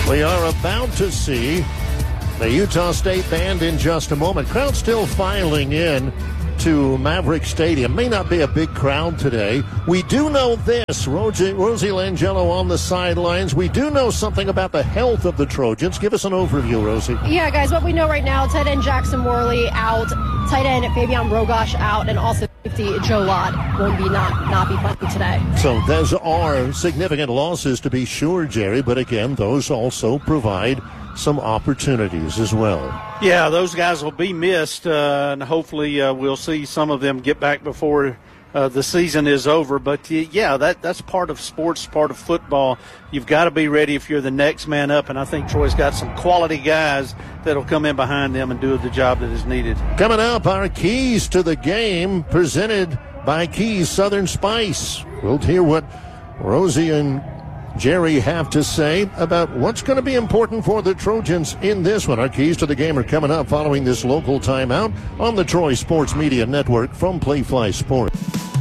We are about to see the Utah State Band in just a moment. Crowd still filing in to Maverick Stadium. May not be a big crowd today. We do know this. Rosie Langelo on the sidelines. We do know something about the health of the Trojans. Give us an overview, Rosie. Yeah, guys, what we know right now, tight end Jackson Worley out, tight end Fabian Rogosh out, and also safety Joe Lott will not be playing today. So those are significant losses to be sure, Jerry, but again, those also provide some opportunities as well. Yeah, those guys will be missed, and hopefully we'll see some of them get back before the season is over. But, yeah, that's part of sports, part of football. You've got to be ready if you're the next man up, and I think Troy's got some quality guys that'll come in behind them and do the job that is needed. Coming up, our keys to the game presented by Keys Southern Spice. We'll hear what Rosie and Jerry have to say about what's going to be important for the Trojans in this one. Our keys to the game are coming up following this local timeout on the Troy Sports Media Network from Playfly Sports.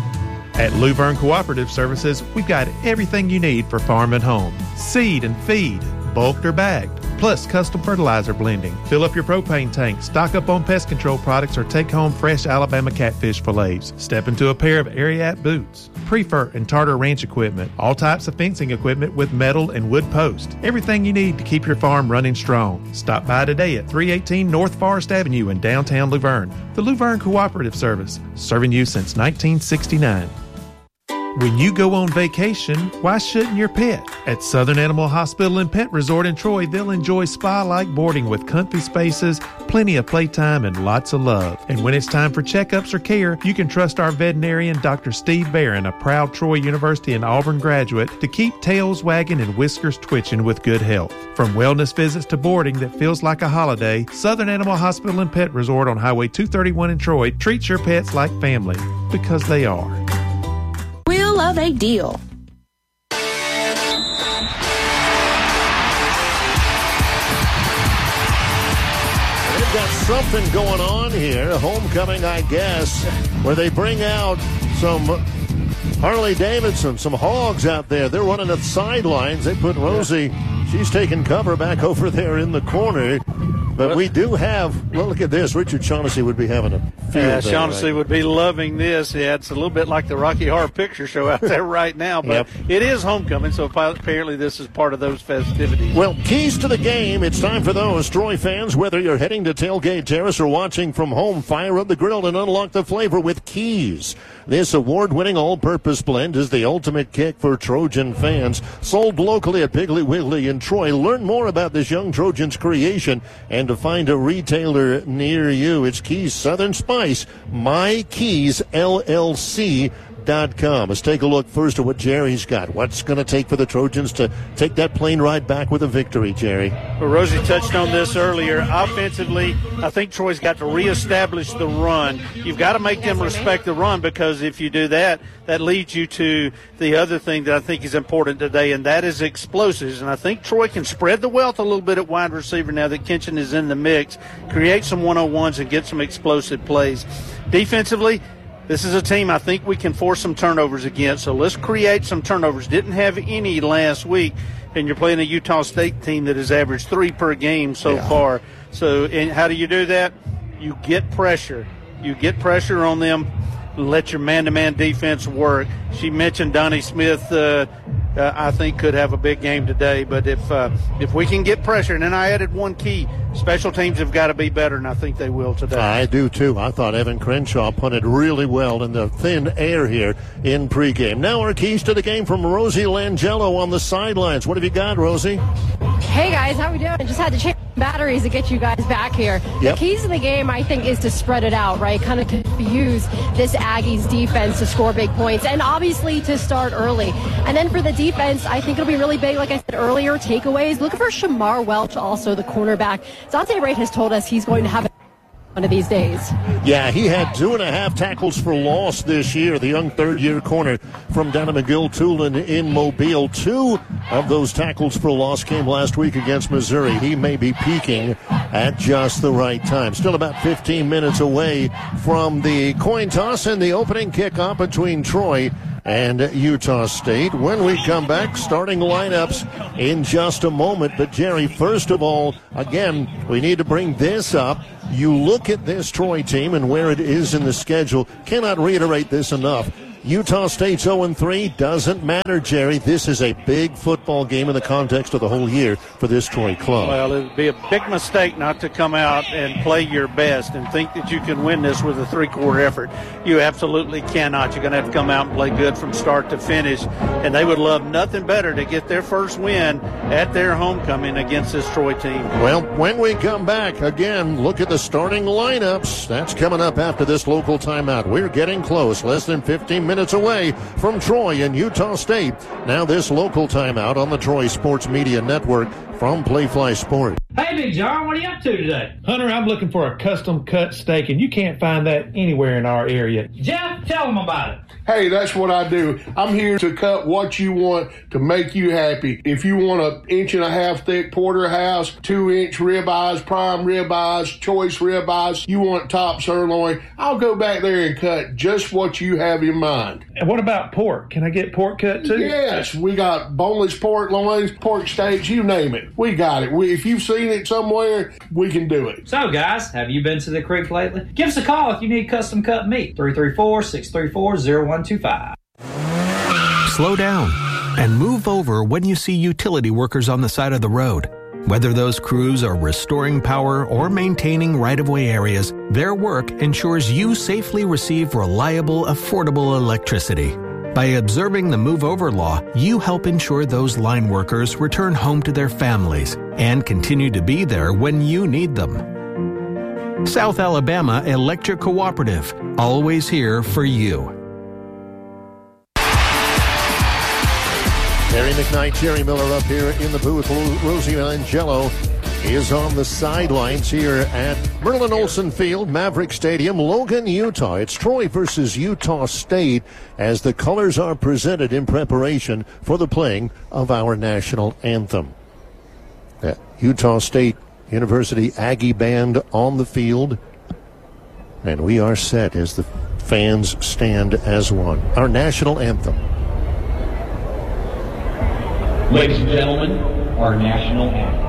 At Luverne Cooperative Services, we've got everything you need for farm and home. Seed and feed, bulked or bagged, plus custom fertilizer blending. Fill up your propane tank, stock up on pest control products, or take home fresh Alabama catfish fillets. Step into a pair of Ariat boots, Prefer and Tartar Ranch equipment, all types of fencing equipment with metal and wood posts. Everything you need to keep your farm running strong. Stop by today at 318 North Forest Avenue in downtown Luverne. The Luverne Cooperative Service, serving you since 1969. When you go on vacation, why shouldn't your pet? At Southern Animal Hospital and Pet Resort in Troy, they'll enjoy spa-like boarding with comfy spaces, plenty of playtime, and lots of love. And when it's time for checkups or care, you can trust our veterinarian, Dr. Steve Barron, a proud Troy University and Auburn graduate, to keep tails wagging and whiskers twitching with good health. From wellness visits to boarding that feels like a holiday, Southern Animal Hospital and Pet Resort on Highway 231 in Troy treats your pets like family, because they are. We'll love a deal. They've got something going on here, homecoming, I guess, where they bring out some Harley Davidson, some hogs out there. They're running the sidelines. They put Rosie, she's taking cover back over there in the corner. But we do have, well, look at this. Richard Shaughnessy would be having a field day. Shaughnessy would be loving this. Yeah, it's a little bit like the Rocky Horror Picture Show out there right now. But It is homecoming, so apparently this is part of those festivities. Well, keys to the game. It's time for those. Troy fans, whether you're heading to Tailgate Terrace or watching from home, fire up the grill and unlock the flavor with Keys. This award-winning all-purpose blend is the ultimate kick for Trojan fans. Sold locally at Piggly Wiggly in Troy. Learn more about this young Trojans creation and to find a retailer near you. It's Keys Southern Spice, MyKeysLLC.com. Let's take a look first at what Jerry's got. What's going to take for the Trojans to take that plane ride back with a victory, Jerry? Well, Rosie touched on this earlier. Offensively, I think Troy's got to reestablish the run. You've got to make them respect the run, because if you do that, that leads you to the other thing that I think is important today, and that is explosives. And I think Troy can spread the wealth a little bit at wide receiver now that Kenshin is in the mix, create some one-on-ones and get some explosive plays. Defensively, this is a team I think we can force some turnovers against, so let's create some turnovers. Didn't have any last week, and you're playing a Utah State team that has averaged 3 per game so far. So and how do you do that? You get pressure. You get pressure on them. Let your man-to-man defense work. She mentioned Donnie Smith, I think, could have a big game today. But if we can get pressure, and then I added one key, special teams have got to be better, and I think they will today. I do, too. I thought Evan Crenshaw punted really well in the thin air here in pregame. Now our keys to the game from Rosie Langelo on the sidelines. What have you got, Rosie? Hey, guys, how we doing? Just had to change batteries to get you guys back here. The keys to the game, I think, is to spread it out, right? Kind of use this Aggies defense to score big points, and obviously to start early. And then for the defense, I think it'll be really big, like I said earlier, takeaways. Look for Shamar Welch, also the cornerback. Dante Wright has told us he's going to have one of these days. Yeah, he had 2.5 tackles for loss this year, the young third-year corner from down at McGill-Tulane in Mobile. 2 of those tackles for loss came last week against Missouri. He may be peaking at just the right time. Still about 15 minutes away from the coin toss and the opening kickoff between Troy and Utah State. When we come back, starting lineups in just a moment. But, Jerry, first of all, again, we need to bring this up. You look at this Troy team and where it is in the schedule. Cannot reiterate this enough. Utah State's 0-3. Doesn't matter, Jerry. This is a big football game in the context of the whole year for this Troy club. Well, it would be a big mistake not to come out and play your best and think that you can win this with a three-quarter effort. You absolutely cannot. You're going to have to come out and play good from start to finish, and they would love nothing better to get their first win at their homecoming against this Troy team. Well, when we come back, again, look at the starting lineups. That's coming up after this local timeout. We're getting close, less than 15 minutes away from Troy and Utah State. Now this local timeout on the Troy Sports Media Network from Playfly Sports. Hey, Big John, what are you up to today? Hunter, I'm looking for a custom cut steak, and you can't find that anywhere in our area. Jeff, tell them about it. Hey, that's what I do. I'm here to cut what you want to make you happy. If you want an 1.5 inch thick porterhouse, 2-inch ribeyes, prime ribeyes, choice ribeyes, you want top sirloin, I'll go back there and cut just what you have in mind. And what about pork? Can I get pork cut too? Yes, we got boneless pork loins, pork steaks, you name it. We got it. If you've seen it somewhere, we can do it. So, guys, have you been to the creek lately? Give us a call if you need custom cut meat. 334-634-0125. Slow down and move over when you see utility workers on the side of the road. Whether those crews are restoring power or maintaining right-of-way areas, their work ensures you safely receive reliable, affordable electricity. By observing the Move Over law, you help ensure those line workers return home to their families and continue to be there when you need them. South Alabama Electric Cooperative, always here for you. Terry McKnight, Jerry Miller up here in the booth. Rosie Angelo is on the sidelines here at Merlin Olsen Field, Maverick Stadium, Logan, Utah. It's Troy versus Utah State as the colors are presented in preparation for the playing of our national anthem. Utah State University Aggie Band on the field, and we are set as the fans stand as one. Our national anthem. Ladies and gentlemen, our national anthem.